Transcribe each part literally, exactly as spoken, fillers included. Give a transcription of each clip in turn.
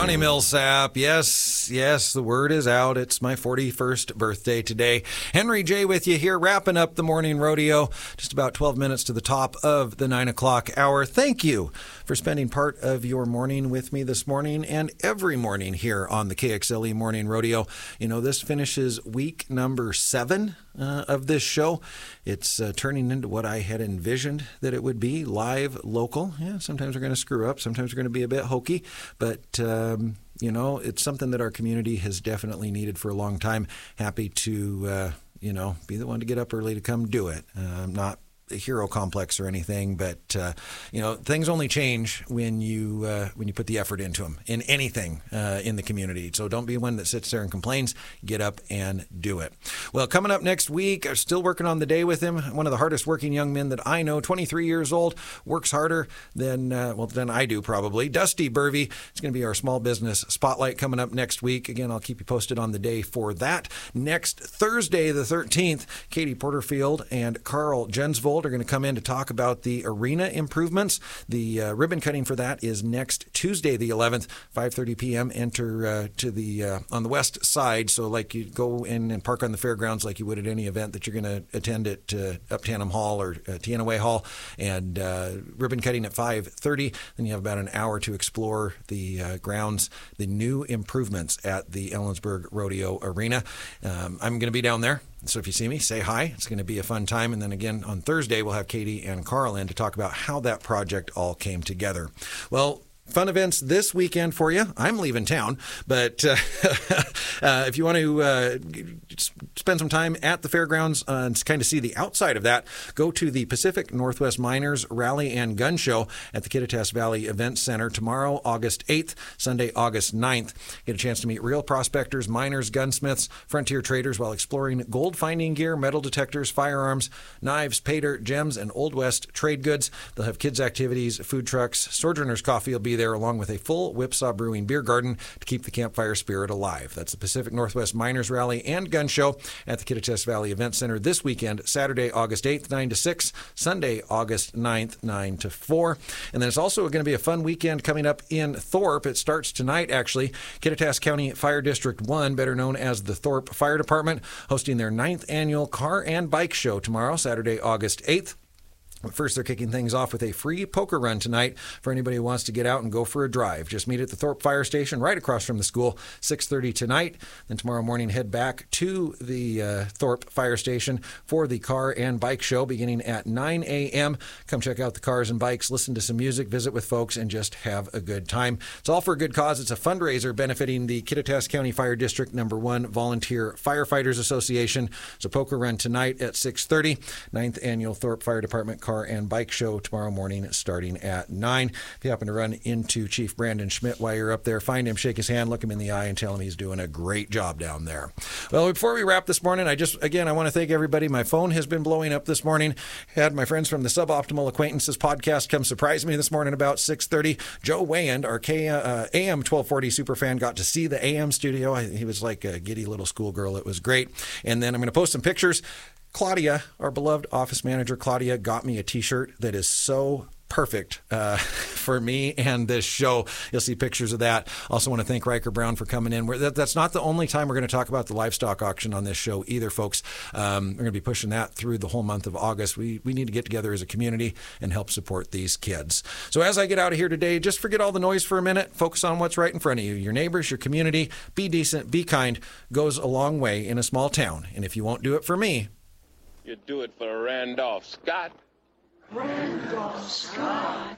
Johnny Millsap. Yes, yes, the word is out. It's my forty-first birthday today. Henry J. with you here, wrapping up the morning rodeo. Just about twelve minutes to the top of the nine o'clock hour. Thank you for spending part of your morning with me this morning and every morning here on the K X L E Morning Rodeo. You know, this finishes week number seven uh, of this show. It's uh, turning into what I had envisioned that it would be, live, local. Yeah, sometimes we're going to screw up. Sometimes we're going to be a bit hokey, but um, you know, it's something that our community has definitely needed for a long time. Happy to, uh, you know, be the one to get up early to come do it. Uh, I'm not a hero complex or anything, but uh, you know, things only change when you uh, when you put the effort into them in anything uh, in the community. So don't be one that sits there and complains. Get up and do it. Well, coming up next week, I'm still working on the day with him. One of the hardest working young men that I know, twenty-three years old, works harder than uh, well than I do probably. Dusty Burvey. It's going to be our small business spotlight coming up next week. Again, I'll keep you posted on the day for that. Next Thursday, the thirteenth, Katie Porterfield and Carl Jensvold are going to come in to talk about the arena improvements. The uh, ribbon cutting for that is next Tuesday, the eleventh, five thirty p.m. Enter uh, to the uh, on the west side. So like you go in and park on the fairgrounds like you would at any event that you're going to attend at uh, Uptanham Hall or uh, Teanaway Hall, and uh, ribbon cutting at five thirty. Then you have about an hour to explore the uh, grounds, the new improvements at the Ellensburg Rodeo Arena. Um, I'm going to be down there. So if you see me, say hi. It's going to be a fun time. And then again, on Thursday, we'll have Katie and Carl in to talk about how that project all came together. Well, fun events this weekend for you. I'm leaving town, but uh, uh, if you want to uh, spend some time at the fairgrounds uh, and kind of see the outside of that, go to the Pacific Northwest Miners Rally and Gun Show at the Kittitas Valley Event Center tomorrow, August eighth, Sunday, August ninth. Get a chance to meet real prospectors, miners, gunsmiths, frontier traders while exploring gold finding gear, metal detectors, firearms, knives, pay dirt, gems, and Old West trade goods. They'll have kids' activities, food trucks, Sojourner's Coffee will be there, along with a full Whipsaw Brewing beer garden to keep the campfire spirit alive. That's the Pacific Northwest Miners Rally and Gun Show at the Kittitas Valley Event Center this weekend, Saturday, August eighth, nine to six, Sunday, August ninth, nine to four. And then it's also going to be a fun weekend coming up in Thorpe. It starts tonight, actually. Kittitas County Fire District one, better known as the Thorpe Fire Department, hosting their ninth annual Car and Bike Show tomorrow, Saturday, August eighth. First, they're kicking things off with a free poker run tonight for anybody who wants to get out and go for a drive. Just meet at the Thorpe Fire Station right across from the school, six thirty tonight. Then tomorrow morning, head back to the uh, Thorpe Fire Station for the Car and Bike Show beginning at nine a.m. Come check out the cars and bikes, listen to some music, visit with folks, and just have a good time. It's all for a good cause. It's a fundraiser benefiting the Kittitas County Fire District Number one Volunteer Firefighters Association. It's a poker run tonight at six thirty. ninth Annual Thorpe Fire Department Car and Bike Show tomorrow morning starting at nine. If you happen to run into Chief Brandon Schmidt while you're up there, find him, shake his hand, look him in the eye, and tell him he's doing a great job down there. Well, before we wrap this morning, I just, again, I want to thank everybody. My phone has been blowing up this morning. Had my friends from the Suboptimal Acquaintances podcast come surprise me this morning about six thirty. Joe Wayand, our K, uh, A M twelve forty superfan, got to see the A M studio. I, he was like a giddy little schoolgirl. It was great. And then I'm going to post some pictures. Claudia, our beloved office manager, Claudia, got me a T-shirt that is so perfect uh, for me and this show. You'll see pictures of that. Also want to thank Riker Brown for coming in. We're, that, that's not the only time we're going to talk about the livestock auction on this show either, folks. Um, we're going to be pushing that through the whole month of August. We we need to get together as a community and help support these kids. So as I get out of here today, just forget all the noise for a minute. Focus on what's right in front of you. Your neighbors, your community. Be decent, be kind. Goes a long way in a small town. And if you won't do it for me, you do it for Randolph Scott. Randolph Scott.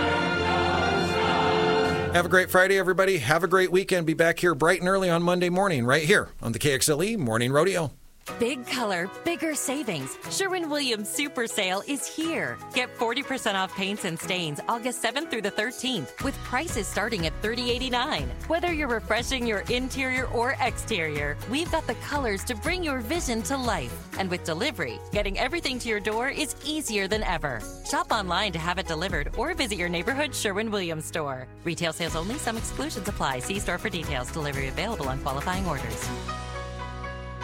Have a great Friday, everybody. Have a great weekend. Be back here bright and early on Monday morning, right here on the K X L E Morning Rodeo. Big color, bigger savings. Sherwin-Williams Super Sale is here. Get forty percent off paints and stains August seventh through the thirteenth with prices starting at thirty eighty-nine. Whether you're refreshing your interior or exterior, we've got the colors to bring your vision to life. And with delivery, getting everything to your door is easier than ever. Shop online to have it delivered or visit your neighborhood Sherwin-Williams store. Retail sales only. Some exclusions apply. See store for details. Delivery available on qualifying orders.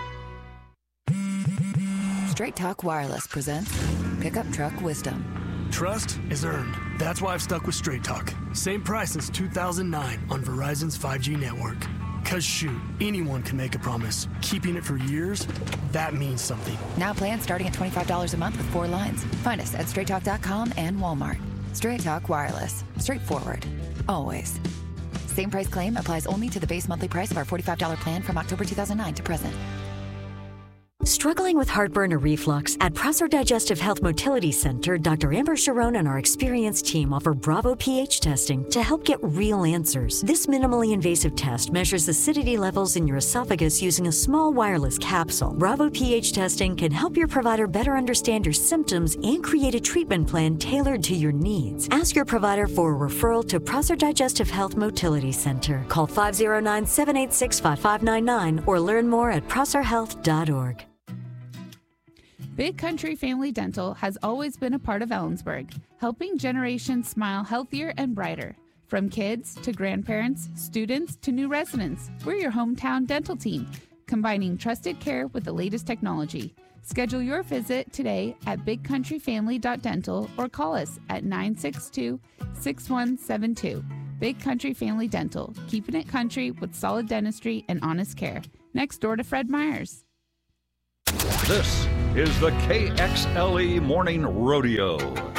Straight Talk Wireless presents Pickup Truck Wisdom. trust is earned. That's why I've stuck with Straight Talk. Same price since two thousand nine on Verizon's five G network. Cause shoot, anyone can make a promise. Keeping it for years, that means something. Now plans starting at twenty-five dollars a month with four lines. Find us at straight talk dot com and Walmart. Straight Talk Wireless. Straightforward. Always. Same price claim applies only to the base monthly price of our forty-five dollars plan from October two thousand nine to present. Struggling with heartburn or reflux? At Prosser Digestive Health Motility Center, Doctor Amber Sharon and our experienced team offer Bravo pH testing to help get real answers. This minimally invasive test measures acidity levels in your esophagus using a small wireless capsule. Bravo pH testing can help your provider better understand your symptoms and create a treatment plan tailored to your needs. Ask your provider for a referral to Prosser Digestive Health Motility Center. Call five oh nine, seven eight six, five five nine nine or learn more at prosser health dot org. Big Country Family Dental has always been a part of Ellensburg, helping generations smile healthier and brighter. From kids to grandparents, students to new residents, we're your hometown dental team, combining trusted care with the latest technology. Schedule your visit today at big country family dot dental or call us at nine six two, six one seven two. Big Country Family Dental, keeping it country with solid dentistry and honest care. Next door to Fred Meyer's. This is the K X L E Morning Rodeo.